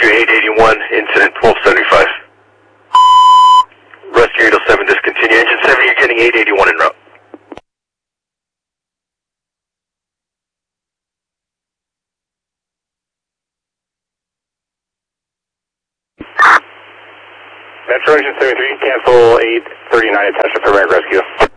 Rescue 881, incident 1275. Rescue 807, discontinue. Engine 7, you're getting 881 en route. Metro Engine 73, cancel 839, attention for American Rescue.